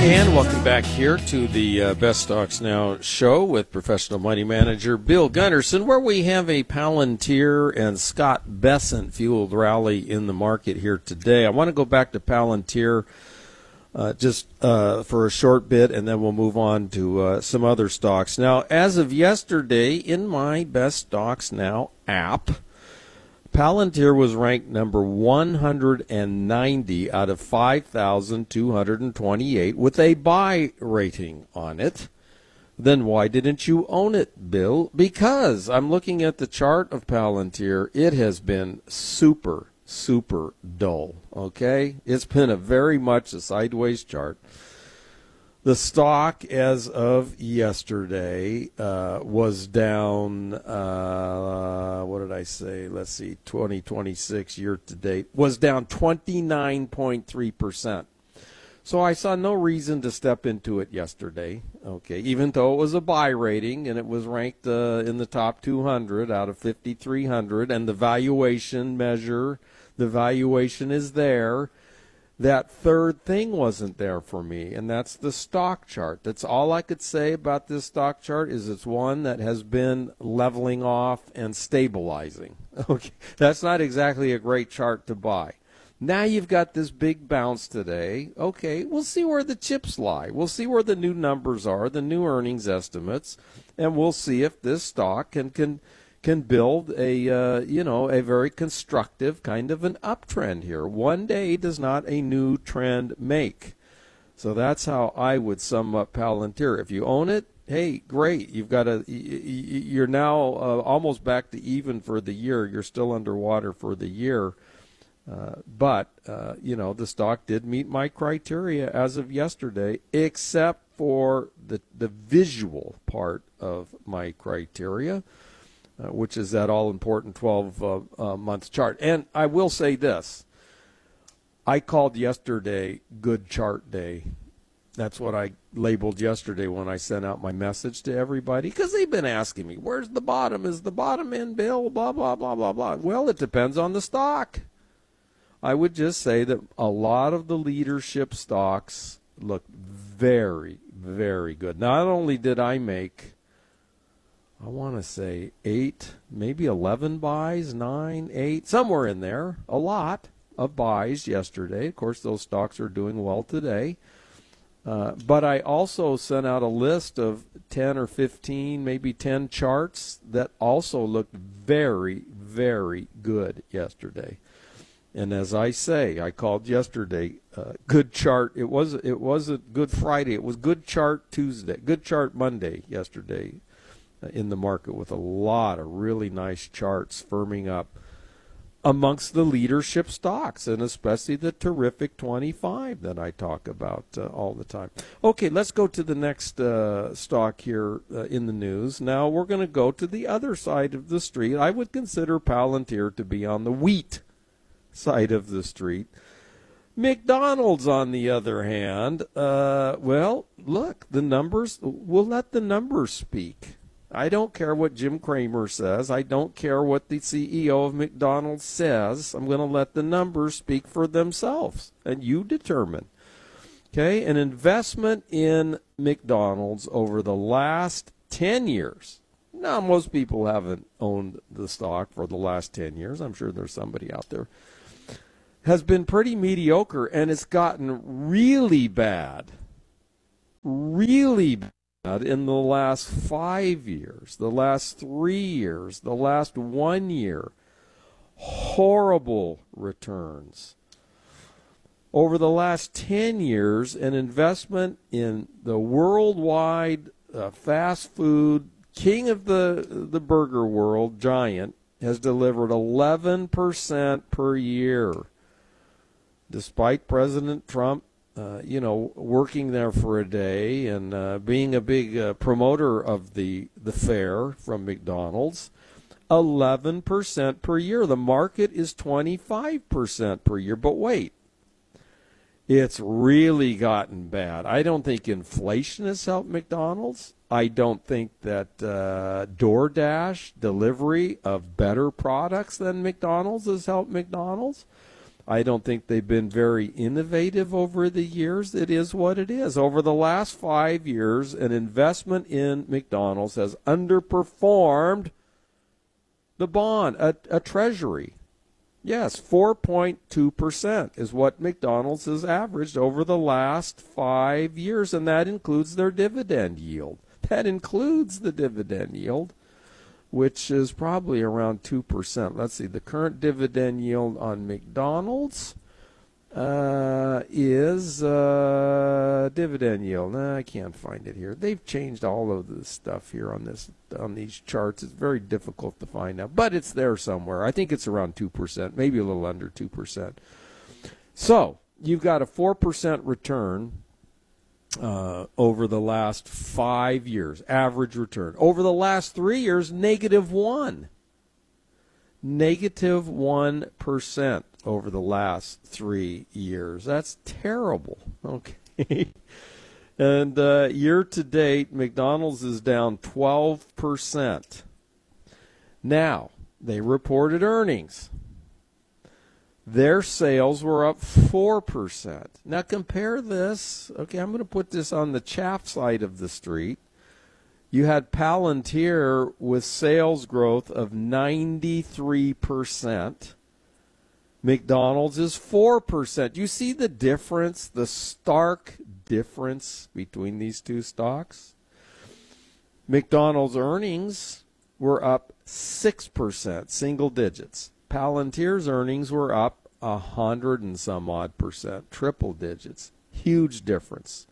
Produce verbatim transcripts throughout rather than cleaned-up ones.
And welcome back here to the uh, Best Stocks Now show with professional money manager Bill Gunderson, where we have a Palantir and Scott Bessent fueled rally in the market here today. I want to go back to Palantir uh, just uh, for a short bit, and then we'll move on to uh, some other stocks. Now, as of yesterday, in my Best Stocks Now app, Palantir was ranked number one hundred ninety out of five thousand two hundred twenty-eight with a buy rating on it. Then why didn't you own it, Bill? Because I'm looking at the chart of Palantir. It has been super, super dull, okay? It's been a very much a sideways chart. The stock, as of yesterday, uh, was down, uh, what did I say? Let's see, twenty twenty-six year-to-date, was down twenty-nine point three percent. So I saw no reason to step into it yesterday, okay, even though it was a buy rating and it was ranked uh, in the top two hundred out of fifty-three hundred, and the valuation measure, the valuation is there. That third thing wasn't there for me, and that's the stock chart. That's all I could say about this stock chart is it's one that has been leveling off and stabilizing. Okay, that's not exactly a great chart to buy. Now you've got this big bounce today. Okay, we'll see where the chips lie. We'll see where the new numbers are, the new earnings estimates, and we'll see if this stock can can can build a uh, you know a very constructive kind of an uptrend here. One day does not a new trend make. So that's how I would sum up Palantir. If you own it, hey, great. You've got a you're now uh, almost back to even for the year. You're still underwater for the year. Uh, but, uh, you know, the stock did meet my criteria as of yesterday, except for the, the visual part of my criteria, uh, which is that all-important twelve-month uh, uh, chart. And I will say this. I called yesterday good chart day. That's what I labeled yesterday when I sent out my message to everybody, because they've been asking me, where's the bottom? Is the bottom in, Bill? Blah, blah, blah, blah, blah. Well, it depends on the stock. I would just say that a lot of the leadership stocks look very, very good. Not only did I make, I want to say eight, maybe eleven buys, nine, eight, somewhere in there, a lot of buys yesterday. Of course, those stocks are doing well today. Uh, but I also sent out a list of ten or fifteen, maybe ten charts that also looked very, very good yesterday. And as I say, I called yesterday, uh, good chart. It was it was a good Friday. It was good chart Tuesday, good chart Monday yesterday uh, in the market, with a lot of really nice charts firming up amongst the leadership stocks, and especially the terrific twenty-five that I talk about uh, all the time. Okay, let's go to the next uh, stock here uh, in the news. Now we're going to go to the other side of the street. I would consider Palantir to be on the wheat side of the street. McDonald's, on the other hand, uh, well, look, the numbers, we'll let the numbers speak. I don't care what Jim Cramer says. I don't care what the C E O of McDonald's says. I'm going to let the numbers speak for themselves, and you determine. Okay, an investment in McDonald's over the last ten years. Now, most people haven't owned the stock for the last ten years. I'm sure there's somebody out there. Has been pretty mediocre, and it's gotten really bad, really bad in the last five years, the last three years, the last one year. Horrible returns. Over the last ten years, an investment in the worldwide uh, fast food king of the, the burger world, Giant, has delivered eleven percent per year. Despite President Trump, uh, you know, working there for a day and uh, being a big uh, promoter of the, the fare from McDonald's, eleven percent per year. The market is twenty-five percent per year. But wait, it's really gotten bad. I don't think inflation has helped McDonald's. I don't think that uh, DoorDash delivery of better products than McDonald's has helped McDonald's. I don't think they've been very innovative over the years. It is what it is. Over the last five years, an investment in McDonald's has underperformed the bond, a, a treasury. Yes, four point two percent is what McDonald's has averaged over the last five years, and that includes their dividend yield. That includes the dividend yield, which is probably around two percent. Let's see, the current dividend yield on McDonald's uh, is uh, dividend yield. Nah, I can't find it here. They've changed all of this stuff here on this on these charts. It's very difficult to find out, but it's there somewhere. I think it's around two percent, maybe a little under two percent. So you've got a four percent return Uh, over the last five years, average return. Over the last three years, negative one. Negative one percent over the last three years. That's terrible. Okay. And uh, year to date, McDonald's is down twelve percent. Now, they reported earnings. Their sales were up four percent. Now compare this. Okay, I'm going to put this on the chaff side of the street. You had Palantir with sales growth of ninety-three percent. McDonald's is four percent. You see the difference, the stark difference between these two stocks? McDonald's earnings were up six percent, single digits. Palantir's earnings were up a hundred and some odd percent, triple digits. Huge difference.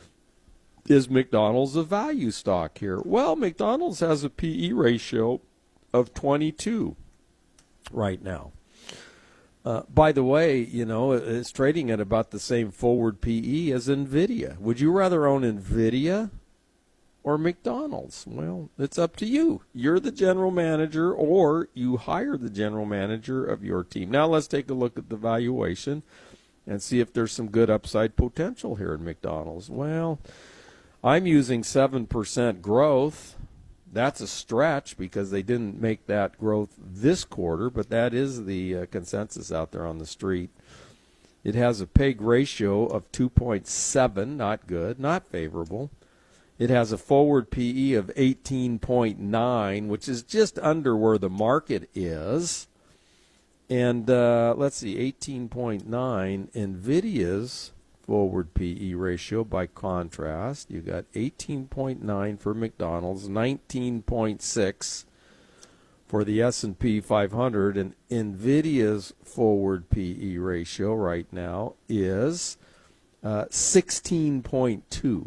Is McDonald's a value stock here? Well, McDonald's has a P E ratio of twenty-two right now. Uh, by the way, you know, it's trading at about the same forward P E as NVIDIA. Would you rather own NVIDIA or McDonald's? Well, it's up to you. You're the general manager, or you hire the general manager of your team. Now let's take a look at the valuation and see if there's some good upside potential here in McDonald's. Well, I'm using seven percent growth. That's a stretch because they didn't make that growth this quarter, but that is the uh, consensus out there on the street. It has a P E G ratio of two point seven, not good, not favorable. It has a forward P E of eighteen point nine, which is just under where the market is. And uh, let's see, eighteen point nine, NVIDIA's forward P E ratio, by contrast, you got eighteen point nine for McDonald's, nineteen point six for the S and P five hundred, and NVIDIA's forward P E ratio right now is uh, sixteen point two.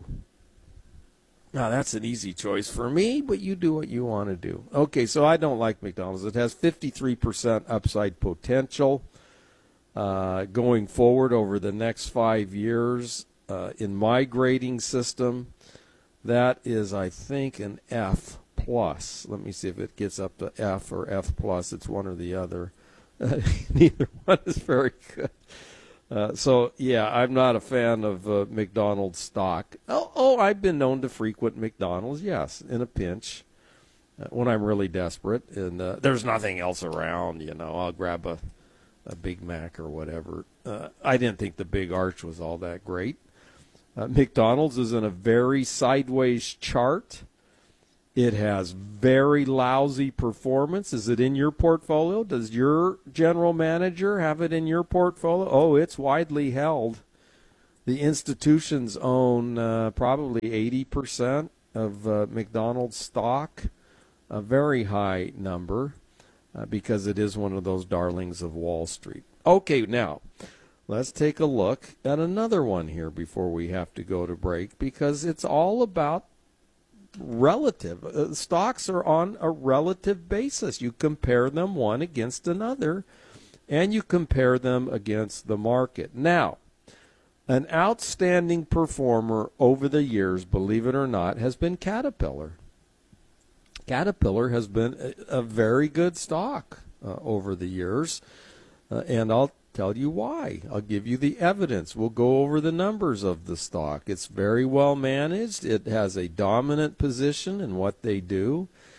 Now, that's an easy choice for me, but you do what you want to do. Okay, so I don't like McDonald's. It has fifty-three percent upside potential uh, going forward over the next five years. Uh, in my grading system, that is, I think, an F plus. Let me see if it gets up to F or F plus. It's one or the other. Uh, neither one is very good. Uh, so, yeah, I'm not a fan of uh, McDonald's stock. Oh, oh, I've been known to frequent McDonald's, yes, in a pinch, uh, when I'm really desperate. And uh, there's nothing else around, you know. I'll grab a, a Big Mac or whatever. Uh, I didn't think the Big Arch was all that great. Uh, McDonald's is in a very sideways chart. It has very lousy performance. Is it in your portfolio? Does your general manager have it in your portfolio? Oh, it's widely held. The institutions own uh, probably eighty percent of uh, McDonald's stock, a very high number, uh, because it is one of those darlings of Wall Street. Okay, now, let's take a look at another one here before we have to go to break, because it's all about relative. Uh, stocks are on a relative basis. You compare them one against another, and you compare them against the market. Now, an outstanding performer over the years, believe it or not, has been Caterpillar. Caterpillar has been a, a very good stock uh, over the years, uh, and I'll tell you why. I'll give you the evidence. We'll go over the numbers of the stock. It's very well managed. It has a dominant position in what they do.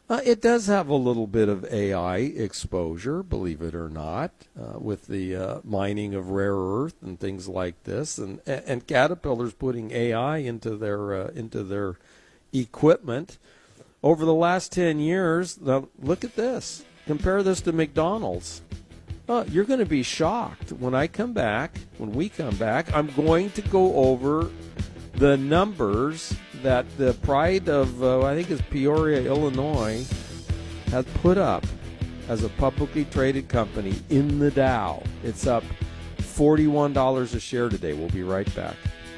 Uh, it does have a little bit of A I exposure, believe it or not, uh, with the uh, mining of rare earth and things like this, and and Caterpillar's putting A I into their uh, into their equipment. Over the last ten years, now look at this. Compare this to McDonald's. Uh, you're going to be shocked when I come back. When we come back, I'm going to go over the numbers that the Pride of, uh, I think it's Peoria, Illinois, has put up as a publicly traded company in the Dow. It's up forty-one dollars a share today. We'll be right back.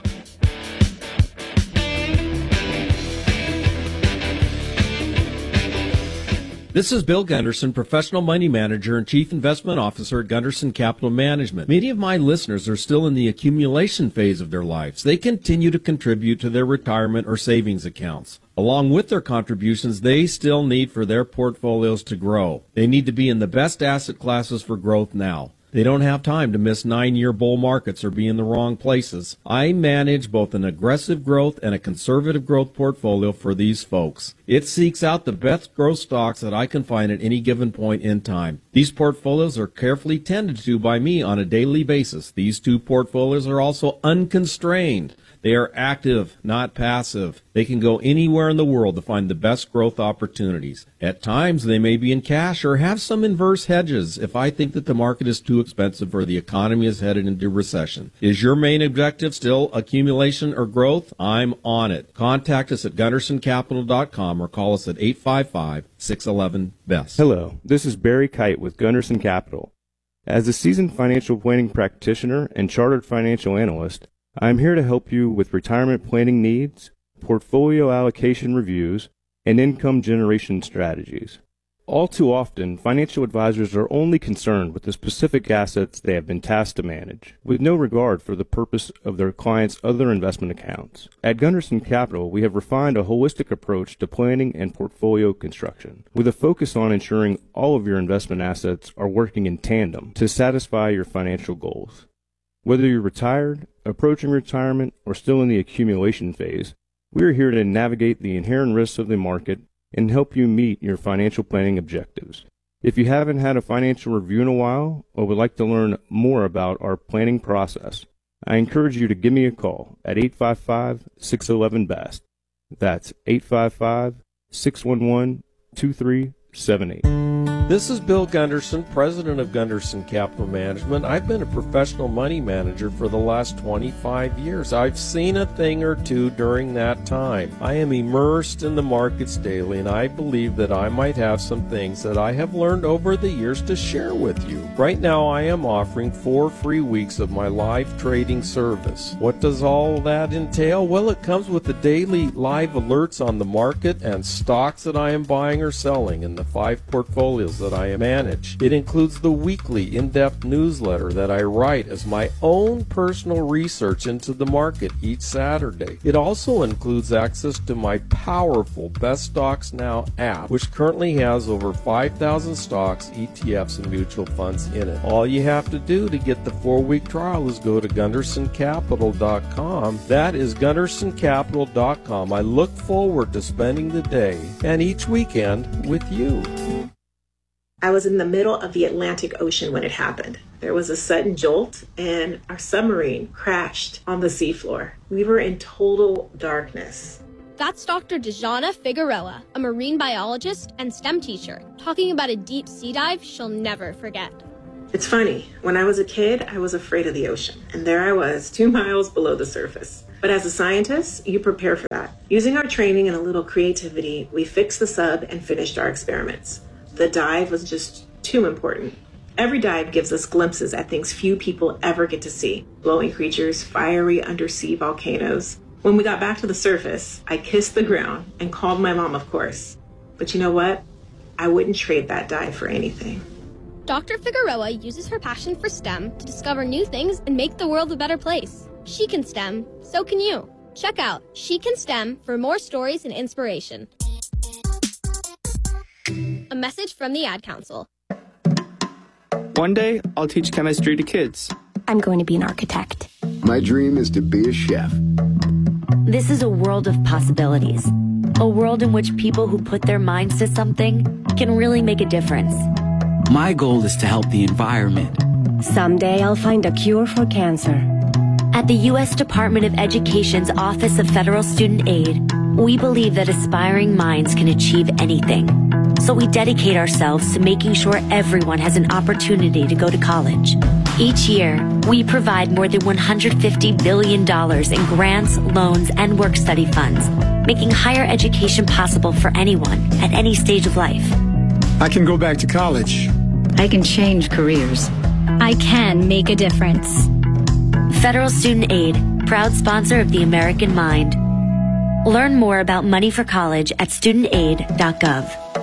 This is Bill Gunderson, Professional Money Manager and Chief Investment Officer at Gunderson Capital Management. Many of my listeners are still in the accumulation phase of their lives. They continue to contribute to their retirement or savings accounts. Along with their contributions, they still need for their portfolios to grow. They need to be in the best asset classes for growth now. They don't have time to miss nine-year bull markets or be in the wrong places. I manage both an aggressive growth and a conservative growth portfolio for these folks. It seeks out the best growth stocks that I can find at any given point in time. These portfolios are carefully tended to by me on a daily basis. These two portfolios are also unconstrained. They are active, not passive. They can go anywhere in the world to find the best growth opportunities. At times, they may be in cash or have some inverse hedges if I think that the market is too expensive or the economy is headed into recession. Is your main objective still accumulation or growth? I'm on it. Contact us at gunderson capital dot com or call us at eight five five, six one one, B E S T. Hello, this is Barry Kite with Gunderson Capital. As a seasoned financial planning practitioner and chartered financial analyst, I'm here to help you with retirement planning needs, portfolio allocation reviews, and income generation strategies. All too often, financial advisors are only concerned with the specific assets they have been tasked to manage, with no regard for the purpose of their clients' other investment accounts. At Gunderson Capital, we have refined a holistic approach to planning and portfolio construction, with a focus on ensuring all of your investment assets are working in tandem to satisfy your financial goals. Whether you're retired, approaching retirement, or still in the accumulation phase, we are here to navigate the inherent risks of the market and help you meet your financial planning objectives. If you haven't had a financial review in a while or would like to learn more about our planning process, I encourage you to give me a call at eight five five, six one one, B E S T. That's eight five five, six one one, two three seven eight. This is Bill Gunderson, president of Gunderson Capital Management. I've been a professional money manager for the last twenty-five years. I've seen a thing or two during that time. I am immersed in the markets daily, and I believe that I might have some things that I have learned over the years to share with you. Right now, I am offering four free weeks of my live trading service. What does all that entail? Well, it comes with the daily live alerts on the market and stocks that I am buying or selling in the five portfolios that I manage. It includes the weekly in-depth newsletter that I write as my own personal research into the market each Saturday. It also includes access to my powerful Best Stocks Now app, which currently has over five thousand stocks, E T Fs, and mutual funds in it. All you have to do to get the four-week trial is go to gunderson capital dot com. That is gunderson capital dot com. I look forward to spending the day and each weekend with you. I was in the middle of the Atlantic Ocean when it happened. There was a sudden jolt and our submarine crashed on the seafloor. We were in total darkness. That's Doctor Dejana Figueroa, a marine biologist and STEM teacher, talking about a deep sea dive she'll never forget. It's funny, when I was a kid, I was afraid of the ocean, and there I was, two miles below the surface. But as a scientist, you prepare for that. Using our training and a little creativity, we fixed the sub and finished our experiments. The dive was just too important. Every dive gives us glimpses at things few people ever get to see. Glowing creatures, fiery undersea volcanoes. When we got back to the surface, I kissed the ground and called my mom, of course. But you know what? I wouldn't trade that dive for anything. Doctor Figueroa uses her passion for STEM to discover new things and make the world a better place. She can STEM, so can you. Check out She Can STEM for more stories and inspiration. A message from the Ad Council. One day, I'll teach chemistry to kids. I'm going to be an architect. My dream is to be a chef. This is a world of possibilities. A world in which people who put their minds to something can really make a difference. My goal is to help the environment. Someday I'll find a cure for cancer. At the U S Department of Education's Office of Federal Student Aid, we believe that aspiring minds can achieve anything. So we dedicate ourselves to making sure everyone has an opportunity to go to college. Each year, we provide more than one hundred fifty billion dollars in grants, loans, and work-study funds, making higher education possible for anyone at any stage of life. I can go back to college. I can change careers. I can make a difference. Federal Student Aid, proud sponsor of the American Mind. Learn more about money for college at student aid dot gov.